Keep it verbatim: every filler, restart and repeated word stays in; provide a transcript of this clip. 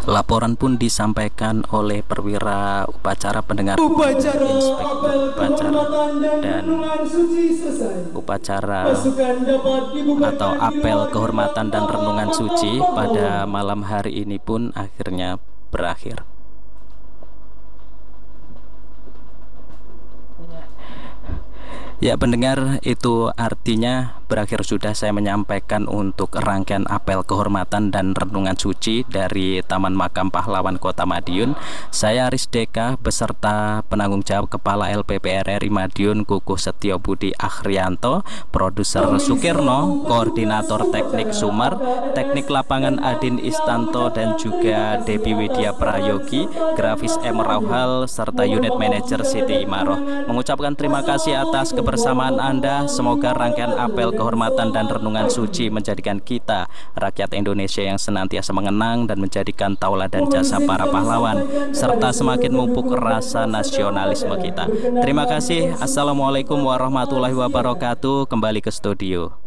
Laporan pun disampaikan oleh perwira upacara pendengar Upacara inspektur apel upacara kehormatan dan dan renungan suci selesai. upacara Pasukan dapat dibubarkan atau di apel luar kehormatan dan gerbang renungan makam suci pahlawan. pada malam hari ini pun akhirnya berakhir. Ya pendengar, itu artinya berakhir sudah saya menyampaikan untuk rangkaian apel kehormatan dan renungan suci dari Taman Makam Pahlawan Kota Madiun. Saya Aris Deka beserta penanggung jawab Kepala L P P R R I Madiun Kukuh Setio Budi Akhrianto, Produser Sukirno, Koordinator Teknik Sumer, Teknik Lapangan Adin Istanto dan juga Debi Widya Prayogi, Grafis M Rauhal serta Unit Manager Siti Imaroh mengucapkan terima kasih atas kebersamaan Anda. Semoga rangkaian apel kehormatan dan renungan suci menjadikan kita, rakyat Indonesia, yang senantiasa mengenang dan menjadikan tauladan jasa para pahlawan, serta semakin memupuk rasa nasionalisme kita. Terima kasih. Assalamualaikum warahmatullahi wabarakatuh. Kembali ke studio.